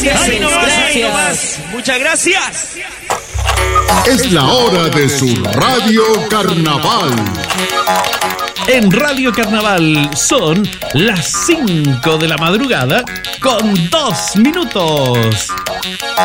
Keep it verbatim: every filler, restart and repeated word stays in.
gracias. Ahí nomás, ahí Gracias. nomás. Muchas gracias. Es la hora de su Radio Carnaval. En Radio Carnaval son las cinco de la madrugada con dos minutos.